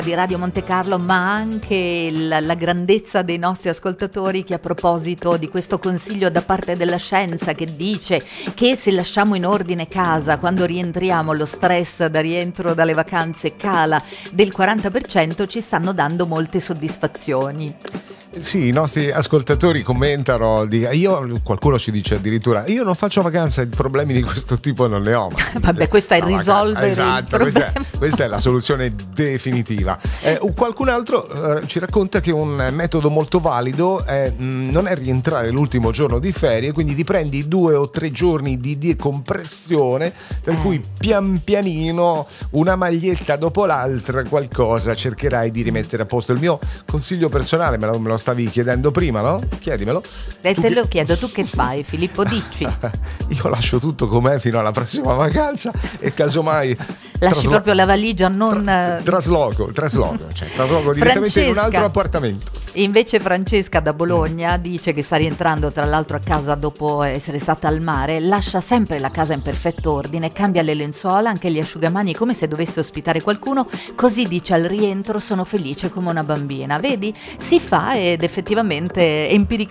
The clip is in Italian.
di Radio Monte Carlo, ma anche la grandezza dei nostri ascoltatori, che a proposito di questo consiglio da parte della scienza che dice che se lasciamo in ordine casa quando rientriamo lo stress da rientro dalle vacanze cala del 40%, ci stanno dando molte soddisfazioni. Sì, i nostri ascoltatori commentano, qualcuno ci dice addirittura: io non faccio vacanza, problemi di questo tipo non ne ho. Vabbè, questo è risolvere esatto, il problema. Questa è la soluzione definitiva. Qualcun altro ci racconta che un metodo molto valido non è rientrare l'ultimo giorno di ferie, quindi ti prendi 2 o 3 giorni di decompressione, per cui pian pianino, una maglietta dopo l'altra, qualcosa cercherai di rimettere a posto. Il mio consiglio personale, me lo stavi chiedendo prima, no? Chiedimelo. Lo chiedo, tu che fai, Filippo? Dici. Io lascio tutto com'è fino alla prossima vacanza e casomai lasci proprio la valigia, non trasloco direttamente in un altro appartamento. Invece Francesca da Bologna dice che sta rientrando tra l'altro a casa dopo essere stata al mare, lascia sempre la casa in perfetto ordine, cambia le lenzuola, anche gli asciugamani, come se dovesse ospitare qualcuno, così dice al rientro sono felice come una bambina. Vedi? Si fa, ed effettivamente